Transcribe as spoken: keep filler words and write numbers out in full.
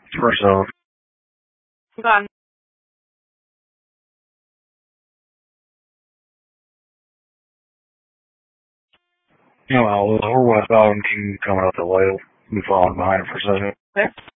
First off. Go on. You know, we're west Ogden King coming up the Whale. We falling behind it for a second. Where?